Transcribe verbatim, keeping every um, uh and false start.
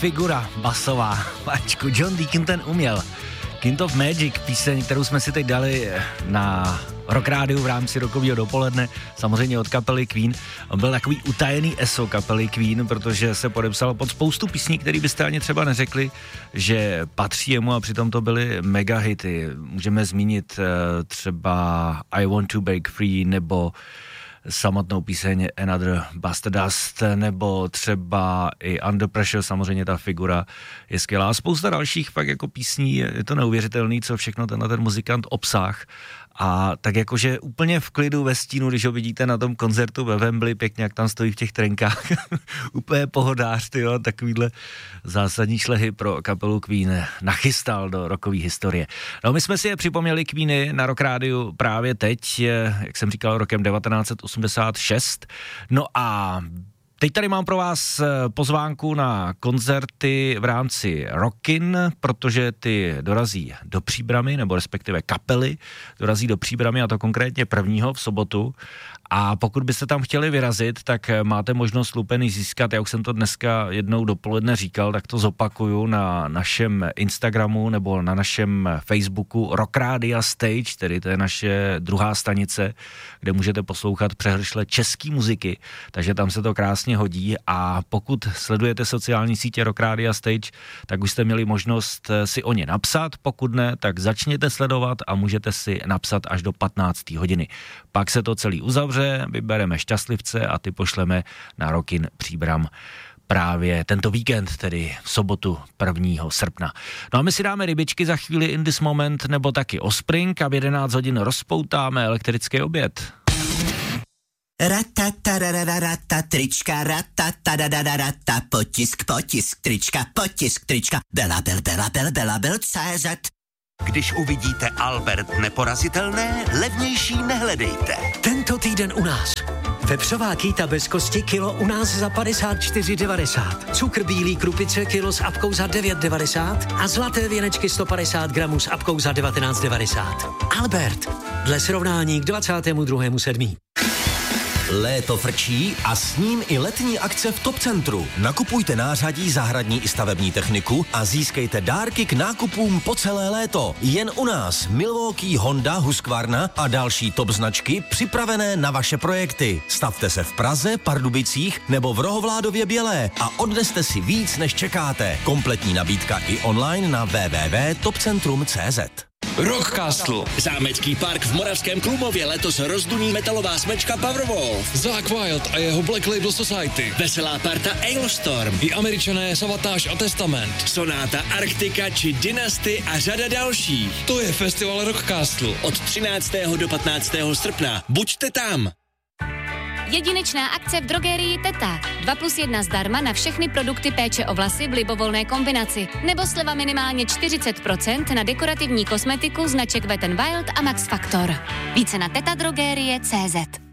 figura basová. Páčku, John Deacon ten uměl. Kind of Magic, píseň, kterou jsme si teď dali na Rock Rádiu v rámci rokového dopoledne, samozřejmě od kapely Queen. On byl takový utajený eso kapely Queen, protože se podepsal pod spoustu písní, které byste ani třeba neřekli, že patří jemu, a přitom to byly mega hity. Můžeme zmínit uh, třeba I Want to Break Free, nebo samotnou píseň Another Buster Dust, nebo třeba i Under Pressure, samozřejmě ta figura je skvělá. A spousta dalších pak jako písní, je to neuvěřitelný, co všechno tenhle ten muzikant obsáh. A tak jakože úplně v klidu ve stínu, když ho vidíte na tom koncertu ve Wembley, pěkně jak tam stojí v těch trenkách, úplně pohodář, tyjo, takovýhle zásadní šlehy pro kapelu Queen nachystal do rockové historie. No, my jsme si je připomněli Queeny na Rock Rádiu právě teď, jak jsem říkal, rokem devatenáct set osmdesát šest. No a teď tady mám pro vás pozvánku na koncerty v rámci Rockin, protože ty dorazí do Příbrami, nebo respektive kapely dorazí do Příbrami, a to konkrétně prvního v sobotu. A pokud byste tam chtěli vyrazit, tak máte možnost lupený získat. Já už jsem to dneska jednou dopoledne říkal, tak to zopakuju na našem Instagramu nebo na našem Facebooku Rock Radio Stage, tedy to je naše druhá stanice, kde můžete poslouchat přehršle český muziky, takže tam se to krásně hodí. A pokud sledujete sociální sítě Rock Radio Stage, tak už jste měli možnost si o ně napsat, pokud ne, tak začněte sledovat a můžete si napsat až do patnácté hodiny. Pak se to celý uzavře, vybereme šťastlivce a ty pošleme na Rockin Příbram právě tento víkend, tedy v sobotu prvního srpna. No a my si dáme rybičky za chvíli In This Moment, nebo taky Offspring, a v jedenáct hodin rozpoutáme elektrický oběd. Ratatarararata, trička, ratatarararata, potisk, potisk, trička, potisk, trička, bela, bel, bela, bel, bela, bel, C Z. Když uvidíte Albert Neporazitelné, levnější nehledejte. Tento týden u nás. Vepřová kýta bez kosti kilo u nás za padesát čtyři devadesát. Cukr bílý krupice kilo s apkou za devět devadesát a zlaté věnečky sto padesát gramů s apkou za devatenáct devadesát. Albert. Dle srovnání k dvacátému druhému sedmý Léto frčí a s ním i letní akce v Top Centru. Nakupujte nářadí, zahradní i stavební techniku a získejte dárky k nákupům po celé léto. Jen u nás Milwaukee, Honda, Husqvarna a další top značky připravené na vaše projekty. Stavte se v Praze, Pardubicích nebo v Rohovládově Bělé a odneste si víc, než čekáte. Kompletní nabídka i online na w w w tečka top centrum tečka c z. Rockcastle. Zámecký park v Moravském Krumlově letos rozduní metalová smečka Powerwolf. Zakk Wylde a jeho Black Label Society. Veselá parta Ailstorm. I Američané Savatage a Testament. Sonáta Arktika či Dynasty a řada dalších. To je festival Rockcastle. Od třináctého do patnáctého srpna. Buďte tam. Jedinečná akce v drogerii Teta. dva plus jedna zdarma na všechny produkty péče o vlasy v libovolné kombinaci. Nebo sleva minimálně čtyřicet procent na dekorativní kosmetiku značek Wet n Wild a Max Factor. Více na tetadrogerie tečka cé zet.